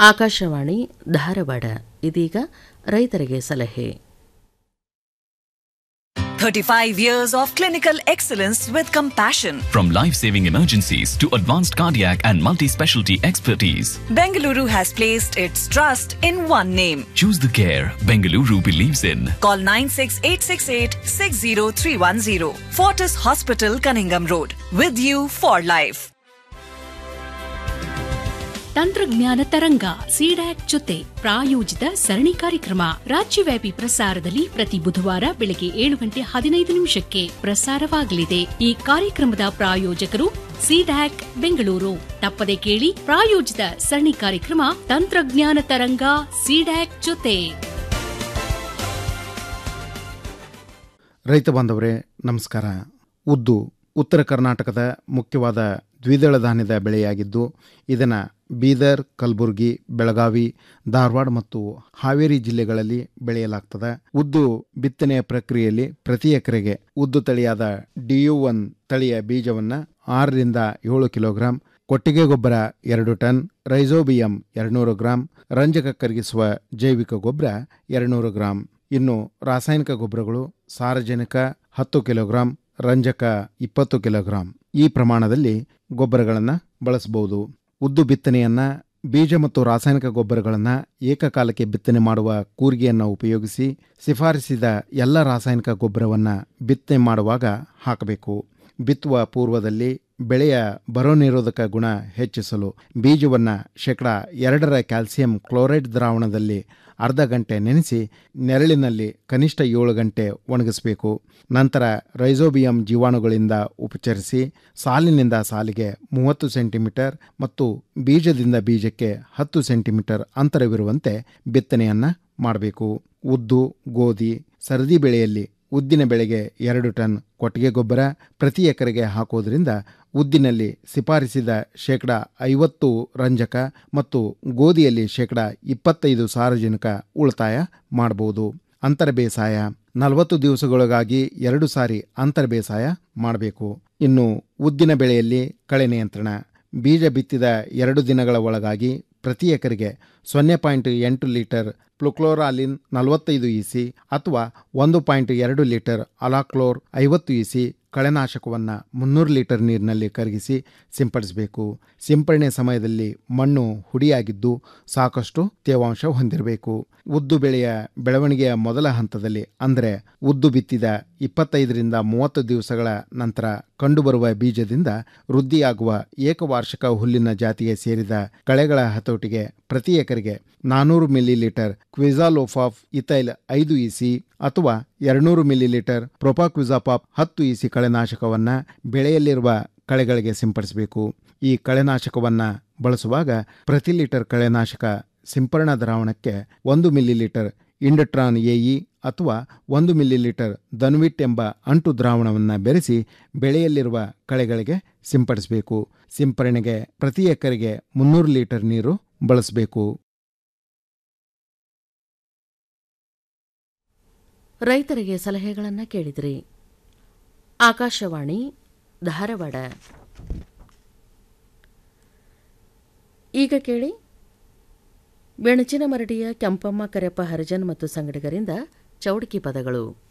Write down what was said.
ಆಕಾಶವಾಣಿ ಧಾರವಾಡ. ಇದೀಗ ರೈತರಿಗೆ ಸಲಹೆ. 35 years of clinical excellence with compassion. From life-saving emergencies to advanced cardiac and multi-specialty expertise, Bengaluru has placed its trust in one name. choose the care Bengaluru believes in. Call 96868 60310. Fortis Hospital, Cunningham Road. With you for life. ತಂತ್ರಜ್ಞಾನ ತರಂಗ CDAC ಜೊತೆ ಪ್ರಾಯೋಜಿತ ಸರಣಿ ಕಾರ್ಯಕ್ರಮ ರಾಜ್ಯವ್ಯಾಪಿ ಪ್ರಸಾರದಲ್ಲಿ ಪ್ರತಿ ಬುಧವಾರ ಬೆಳಗ್ಗೆ 7:15 ಪ್ರಸಾರವಾಗಲಿದೆ. ಈ ಕಾರ್ಯಕ್ರಮದ ಪ್ರಾಯೋಜಕರು ಸಿಡ್ಯಾಕ್ ಬೆಂಗಳೂರು. ತಪ್ಪದೆ ಕೇಳಿ ಪ್ರಾಯೋಜಿತ ಸರಣಿ ಕಾರ್ಯಕ್ರಮ ತಂತ್ರಜ್ಞಾನ ತರಂಗ ಸಿಡ್ಯಾಕ್ ಜೊತೆ. ರೈತ ಬಾಂಧವರೇ ನಮಸ್ಕಾರ. ಉದ್ದು ಉತ್ತರ ಕರ್ನಾಟಕದ ಮುಖ್ಯವಾದ ದ್ವಿದಳ ಧಾನ್ಯದ ಬೆಳೆಯಾಗಿದ್ದು ಇದನ್ನು ಬೀದರ್, ಕಲಬುರಗಿ, ಬೆಳಗಾವಿ, ಧಾರವಾಡ ಮತ್ತು ಹಾವೇರಿ ಜಿಲ್ಲೆಗಳಲ್ಲಿ ಬೆಳೆಯಲಾಗ್ತದೆ. ಉದ್ದು ಬಿತ್ತನೆಯ ಪ್ರಕ್ರಿಯೆಯಲ್ಲಿ ಪ್ರತಿ ಎಕರೆಗೆ ಉದ್ದು ತಳಿಯಾದ DU1 ತಳಿಯ ಬೀಜವನ್ನು 6-7 ಕಿಲೋಗ್ರಾಂ, ಕೊಟ್ಟಿಗೆ ಗೊಬ್ಬರ 2 ಟನ್, ರೈಜೋಬಿಯಂ 200 ಗ್ರಾಂ, ರಂಜಕ ಕರಗಿಸುವ ಜೈವಿಕ ಗೊಬ್ಬರ 200 ಗ್ರಾಂ. ಇನ್ನು ರಾಸಾಯನಿಕ ಗೊಬ್ಬರಗಳು ಸಾರಜನಕ 10 ಕಿಲೋಗ್ರಾಂ, ರಂಜಕ 20 ಕಿಲೋಗ್ರಾಂ. ಈ ಪ್ರಮಾಣದಲ್ಲಿ ಗೊಬ್ಬರಗಳನ್ನು ಬಳಸಬಹುದು. ಉದ್ದು ಬಿತ್ತನೆಯನ್ನು ಬೀಜ ಮತ್ತು ರಾಸಾಯನಿಕ ಗೊಬ್ಬರಗಳನ್ನು ಏಕಕಾಲಕ್ಕೆ ಬಿತ್ತನೆ ಮಾಡುವ ಕೂರಿಗೆಯನ್ನು ಉಪಯೋಗಿಸಿ ಶಿಫಾರಸಿದ ಎಲ್ಲ ರಾಸಾಯನಿಕ ಗೊಬ್ಬರವನ್ನು ಬಿತ್ತನೆ ಮಾಡುವಾಗ ಹಾಕಬೇಕು. ಬಿತ್ತುವ ಪೂರ್ವದಲ್ಲಿ ಬೆಳೆಯ ಬರನಿರೋಧಕ ಗುಣ ಹೆಚ್ಚಿಸಲು ಬೀಜವನ್ನು 2% ಕ್ಯಾಲ್ಸಿಯಂ ಕ್ಲೋರೈಡ್ ದ್ರಾವಣದಲ್ಲಿ ಅರ್ಧ ಗಂಟೆ ನೆನೆಸಿ ನೆರಳಿನಲ್ಲಿ ಕನಿಷ್ಠ 7 ಗಂಟೆ ಒಣಗಿಸಬೇಕು. ನಂತರ ರೈಜೋಬಿಯಂ ಜೀವಾಣುಗಳಿಂದ ಉಪಚರಿಸಿ ಸಾಲಿನಿಂದ ಸಾಲಿಗೆ 30 ಸೆಂಟಿಮೀಟರ್ ಮತ್ತು ಬೀಜದಿಂದ ಬೀಜಕ್ಕೆ 10 ಸೆಂಟಿಮೀಟರ್ ಅಂತರವಿರುವಂತೆ ಬಿತ್ತನೆಯನ್ನು ಮಾಡಬೇಕು. ಉದ್ದು, ಗೋಧಿ, ಸರದಿ ಬೆಳೆಯಲ್ಲಿ ಉದ್ದಿನ ಬೆಳೆಗೆ 2 ಟನ್ ಕೊಟ್ಟಿಗೆ ಗೊಬ್ಬರ ಪ್ರತಿ ಎಕರೆಗೆ ಹಾಕೋದ್ರಿಂದ ಉದ್ದಿನಲ್ಲಿ ಶಿಫಾರಿಸಿದ 50% ರಂಜಕ ಮತ್ತು ಗೋಧಿಯಲ್ಲಿ 25% ಸಾರಜನಕ ಉಳಿತಾಯ ಮಾಡಬಹುದು. ಅಂತರ ಬೇಸಾಯ 40 ದಿವಸಗಳಿಗಾಗಿ 2 ಸಾರಿ ಅಂತರ ಬೇಸಾಯ ಮಾಡಬೇಕು. ಇನ್ನು ಉದ್ದಿನ ಬೆಳೆಯಲ್ಲಿ ಕಳೆ ನಿಯಂತ್ರಣ ಬೀಜ ಬಿತ್ತಿದ 2 ದಿನಗಳ ಒಳಗಾಗಿ ಪ್ರತಿ ಎಕರೆಗೆ 0.8 ಲೀಟರ್ ಪ್ಲುಕ್ಲೋರಾಲಿನ್ 45 ಇಸಿ ಅಥವಾ 1.2 ಲೀಟರ್ ಅಲಾಕ್ಲೋರ್ 50 ಇಸಿ ಕಳೆನಾಶಕವನ್ನು 300 ಲೀಟರ್ ನೀರಿನಲ್ಲಿ ಕರಗಿಸಿ ಸಿಂಪಡಿಸಬೇಕು. ಸಿಂಪಡಣೆ ಸಮಯದಲ್ಲಿ ಮಣ್ಣು ಹುಡಿಯಾಗಿದ್ದು ಸಾಕಷ್ಟು ತೇವಾಂಶ ಹೊಂದಿರಬೇಕು. ಉದ್ದು ಬೆಳೆಯ ಬೆಳವಣಿಗೆಯ ಮೊದಲ ಹಂತದಲ್ಲಿ ಅಂದರೆ ಉದ್ದು ಬಿತ್ತಿದ 25-30 ದಿವಸಗಳ ನಂತರ ಕಂಡುಬರುವ ಬೀಜದಿಂದ ವೃದ್ಧಿಯಾಗುವ ಏಕವಾರ್ಷಿಕ ಹುಲ್ಲಿನ ಜಾತಿಗೆ ಸೇರಿದ ಕಳೆಗಳ ಹತೋಟಿಗೆ ಪ್ರತಿ ಎಕರೆಗೆ 400 ಮಿಲಿಲೀಟರ್ ಕ್ವಿಜಾಲೋಫಾಫ್ ಇಥೈಲ್ 5 ಇಸಿ ಅಥವಾ 200 ಮಿಲಿಲೀಟರ್ ಪ್ರೊಪಾಕ್ವಿಜಾಪಾಪ್ 10 ಇಸಿ ಕಳೆನಾಶಕವನ್ನು ಬೆಳೆಯಲ್ಲಿರುವ ಕಳೆಗಳಿಗೆ ಸಿಂಪಡಿಸಬೇಕು. ಈ ಕಳೆನಾಶಕವನ್ನು ಬಳಸುವಾಗ ಪ್ರತಿ ಲೀಟರ್ ಕಳೆನಾಶಕ ಸಿಂಪರಣಾ ದ್ರಾವಣಕ್ಕೆ 1 ಮಿಲಿಲೀಟರ್ ಇಂಡಟ್ರಾನ್ ಎಇ ಅಥವಾ 1 ಮಿಲಿಲೀಟರ್ ದನ್ವಿಟ್ ಎಂಬ ಅಂಟು ದ್ರಾವಣವನ್ನು ಬೆರೆಸಿ ಬೆಳೆಯಲ್ಲಿರುವ ಕಳೆಗಳಿಗೆ ಸಿಂಪಡಿಸಬೇಕು. ಸಿಂಪರಣೆಗೆ ಪ್ರತಿ ಎಕರೆಗೆ 300 ಲೀಟರ್ ನೀರು ಬಳಸಬೇಕು. ರೈತರಿಗೆ ಸಲಹೆಗಳನ್ನು ಕೇಳಿದ್ರಿ. ಆಕಾಶವಾಣಿ ಧಾರವಾಡ. ಈಗ ಕೇಳಿ ಬೆಣಚಿನ ಮರಡಿಯ ಕೆಂಪಮ್ಮ ಕರೆಪ್ಪ ಹರಿಜನ್ ಮತ್ತು ಸಂಗಡಿಗರಿಂದ ಚೌಡಿಕಿ ಪದಗಳು.